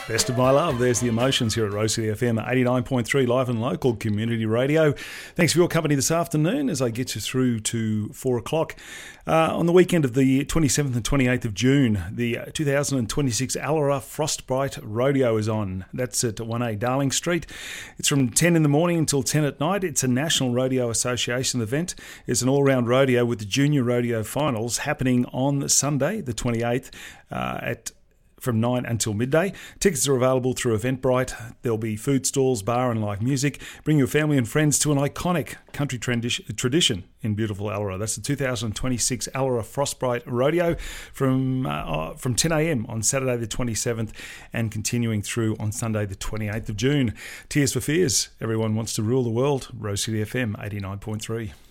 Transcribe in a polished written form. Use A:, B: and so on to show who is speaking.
A: Best of my love. There's the emotions here at Rose City FM 89.3 live and local community radio. Thanks for your company this afternoon as I get you through to 4 o'clock. On the weekend of the 27th and 28th of June, the 2026 Alara Frostbite Rodeo is on. That's at 1A Darling Street. It's from 10 in the morning until 10 at night. It's a National Rodeo Association event. It's an all-round rodeo with the Junior Rodeo Finals happening on Sunday, the 28th, from 9 until midday. Tickets are available through Eventbrite. There'll be food stalls, bar and live music. Bring your family and friends to an iconic country tradition in beautiful Alara. That's the 2026 Alara Frostbite Rodeo from 10 a.m. on Saturday the 27th and continuing through on Sunday the 28th of June. Tears for Fears. Everyone wants to rule the world. Rose City FM 89.3.